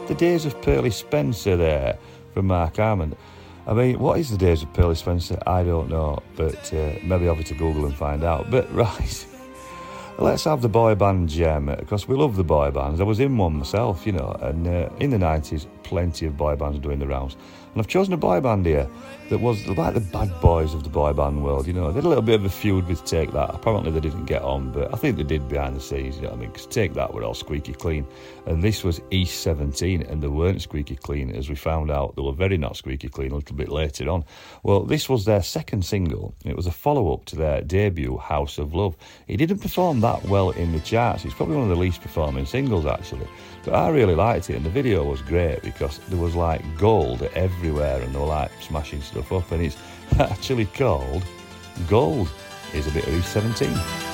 The Days of Pearly Spencer there from Mark Armand. I mean, what is The Days of Pearly Spencer? I don't know, but maybe I'll have to Google and find out. But right, let's have the boy band gem, because we love the boy bands. I was in one myself, you know, and in the 90s, plenty of boy bands doing the rounds. And I've chosen a boy band here that was like the bad boys of the boy band world, you know. They had a little bit of a feud with Take That. Apparently they didn't get on, but I think they did behind the scenes, you know what I mean? Because Take That were all squeaky clean. And this was East 17, and they weren't squeaky clean. As we found out, they were very not squeaky clean a little bit later on. Well, this was their second single. It was a follow-up to their debut, House of Love. It didn't perform that well in the charts. It's probably one of the least performing singles, actually. But I really liked it, and the video was great because there was like gold everywhere, and they were like smashing stuff up, and it's actually called Gold. Here's a bit of East 17.